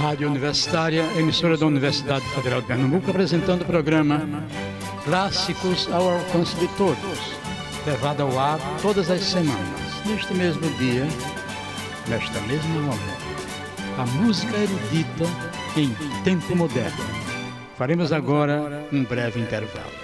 Rádio Universitária, emissora da Universidade Federal de Pernambuco, apresentando o programa Clássicos ao Alcance de Todos, levado ao ar todas as semanas, neste mesmo dia, nesta mesma hora. A música erudita em tempo moderno. Faremos agora um breve intervalo.